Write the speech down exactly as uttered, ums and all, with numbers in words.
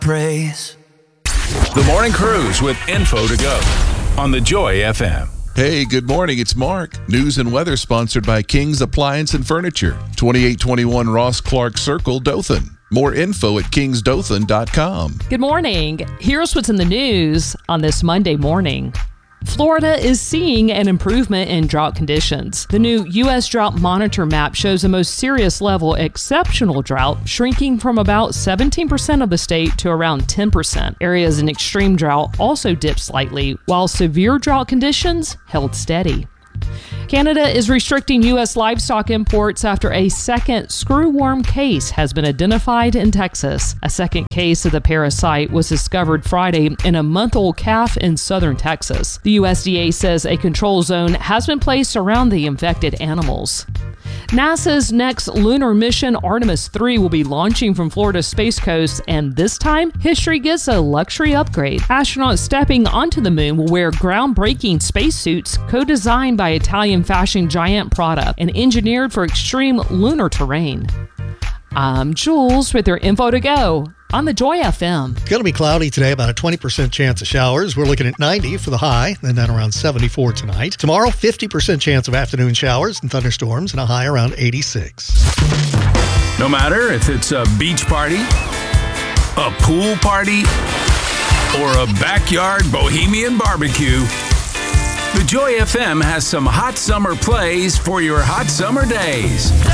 praise. The Morning Cruise with info to go on the Joy F M. Hey, good morning. It's Mark. News and weather sponsored by King's Appliance and Furniture, twenty-eight twenty-one Ross Clark Circle, Dothan. More info at kings dothan dot com. Good morning. Here's what's in the news on this Monday morning. Florida is seeing an improvement in drought conditions. The new U S Drought Monitor map shows the most serious level, exceptional drought, shrinking from about seventeen percent of the state to around ten percent. Areas in extreme drought also dipped slightly, while severe drought conditions held steady. Canada is restricting U S livestock imports after a second screwworm case has been identified in Texas. A second case of the parasite was discovered Friday in a month-old calf in southern Texas. The U S D A says a control zone has been placed around the infected animals. NASA's next lunar mission, Artemis three, will be launching from Florida's Space Coast, and this time, history gets a luxury upgrade. Astronauts stepping onto the moon will wear groundbreaking spacesuits co-designed by Italian fashion giant Prada and engineered for extreme lunar terrain. I'm Jules with your info to go on the Joy F M. It's going to be cloudy today, about a twenty percent chance of showers. We're looking at ninety for the high, and then around seventy-four tonight. Tomorrow, fifty percent chance of afternoon showers and thunderstorms, and a high around eighty-six. No matter if it's a beach party, a pool party, or a backyard bohemian barbecue, the Joy F M has some hot summer plays for your hot summer days.